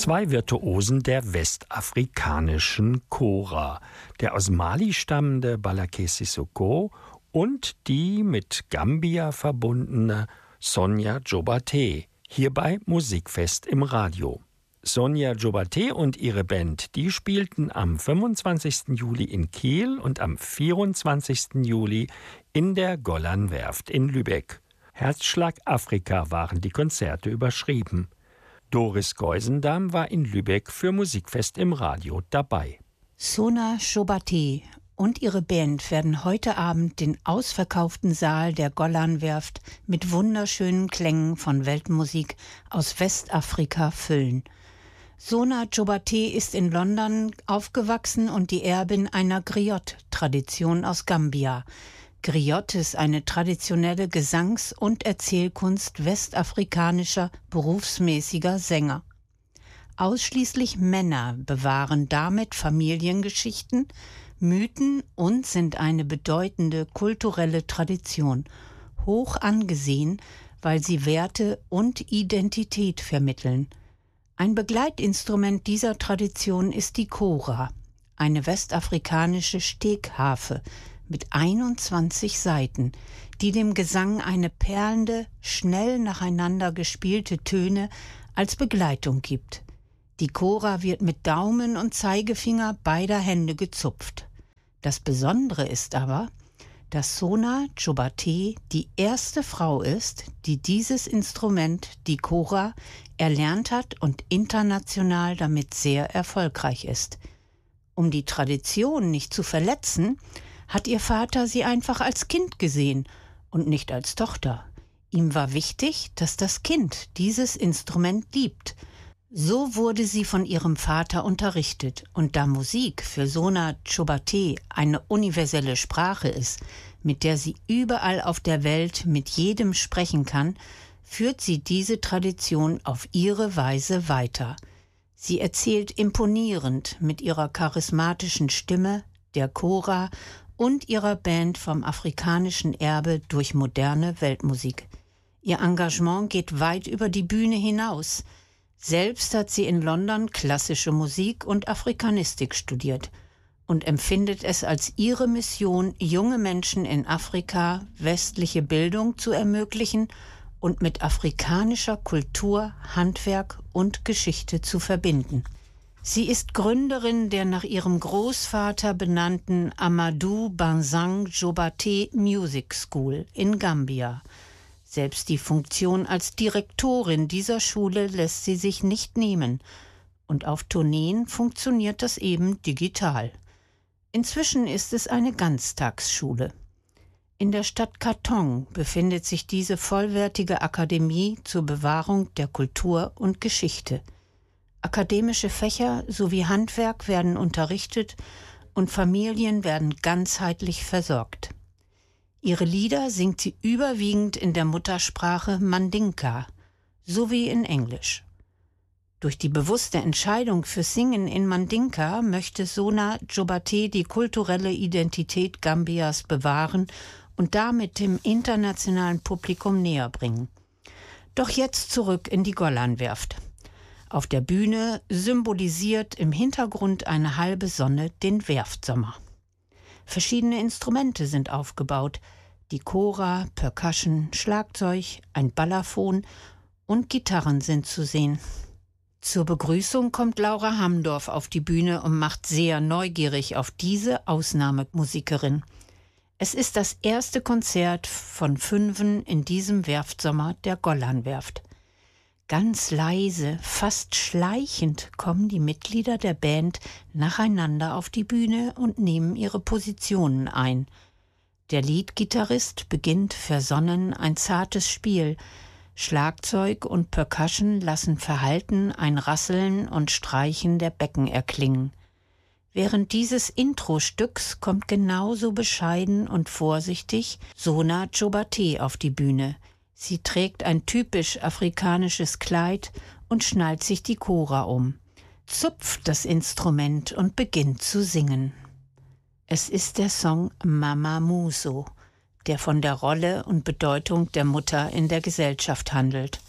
Zwei Virtuosen der westafrikanischen Kora, der aus Mali stammende Balaké Sissoko und die mit Gambia verbundene Sonia Jobaté, hierbei Musikfest im Radio. Sonia Jobaté und ihre Band, die spielten am 25. Juli in Kiel und am 24. Juli in der Golan-Werft in Lübeck. Herzschlag Afrika waren die Konzerte überschrieben. Doris Geusendam war in Lübeck für Musikfest im Radio dabei. Sonia Jobaté und ihre Band werden heute Abend den ausverkauften Saal der Golan-Werft mit wunderschönen Klängen von Weltmusik aus Westafrika füllen. Sonia Jobaté ist in London aufgewachsen und die Erbin einer Griot-Tradition aus Gambia. Griot ist eine traditionelle Gesangs- und Erzählkunst westafrikanischer berufsmäßiger Sänger. Ausschließlich Männer bewahren damit Familiengeschichten, Mythen und sind eine bedeutende kulturelle Tradition, hoch angesehen, weil sie Werte und Identität vermitteln. Ein Begleitinstrument dieser Tradition ist die Kora, eine westafrikanische Stegharfe mit 21 Saiten, die dem Gesang eine perlende, schnell nacheinander gespielte Töne als Begleitung gibt. Die Kora wird mit Daumen und Zeigefinger beider Hände gezupft. Das Besondere ist aber, dass Sonia Jobaté die erste Frau ist, die dieses Instrument, die Kora, erlernt hat und international damit sehr erfolgreich ist. Um die Tradition nicht zu verletzen, hat ihr Vater sie einfach als Kind gesehen und nicht als Tochter. Ihm war wichtig, dass das Kind dieses Instrument liebt. So wurde sie von ihrem Vater unterrichtet, und da Musik für Sonia Jobaté eine universelle Sprache ist, mit der sie überall auf der Welt mit jedem sprechen kann, führt sie diese Tradition auf ihre Weise weiter. Sie erzählt imponierend mit ihrer charismatischen Stimme, der Kora und ihrer Band vom afrikanischen Erbe durch moderne Weltmusik. Ihr Engagement geht weit über die Bühne hinaus. Selbst hat sie in London klassische Musik und Afrikanistik studiert und empfindet es als ihre Mission, junge Menschen in Afrika westliche Bildung zu ermöglichen und mit afrikanischer Kultur, Handwerk und Geschichte zu verbinden. Sie ist Gründerin der nach ihrem Großvater benannten Amadou Bansang Jobaté Music School in Gambia. Selbst die Funktion als Direktorin dieser Schule lässt sie sich nicht nehmen. Und auf Tourneen funktioniert das eben digital. Inzwischen ist es eine Ganztagsschule. In der Stadt Kartong befindet sich diese vollwertige Akademie zur Bewahrung der Kultur und Geschichte. Akademische Fächer sowie Handwerk werden unterrichtet und Familien werden ganzheitlich versorgt. Ihre Lieder singt sie überwiegend in der Muttersprache Mandinka sowie in Englisch. Durch die bewusste Entscheidung für Singen in Mandinka möchte Sonia Jobaté die kulturelle Identität Gambias bewahren und damit dem internationalen Publikum näher bringen. Doch jetzt zurück in die Golan-Werft. Auf der Bühne symbolisiert im Hintergrund eine halbe Sonne den Werftsommer. Verschiedene Instrumente sind aufgebaut: die Kora, Percussion, Schlagzeug, ein Balafon und Gitarren sind zu sehen. Zur Begrüßung kommt Laura Hamdorf auf die Bühne und macht sehr neugierig auf diese Ausnahmemusikerin. Es ist das erste Konzert von 5 in diesem Werftsommer der Golan-Werft. Ganz leise, fast schleichend kommen die Mitglieder der Band nacheinander auf die Bühne und nehmen ihre Positionen ein. Der Leadgitarrist beginnt versonnen ein zartes Spiel. Schlagzeug und Percussion lassen verhalten ein Rasseln und Streichen der Becken erklingen. Während dieses Intro-Stücks kommt genauso bescheiden und vorsichtig Sonia Jobaté auf die Bühne. Sie trägt ein typisch afrikanisches Kleid und schnallt sich die Kora um, zupft das Instrument und beginnt zu singen. Es ist der Song Mama Muso, der von der Rolle und Bedeutung der Mutter in der Gesellschaft handelt.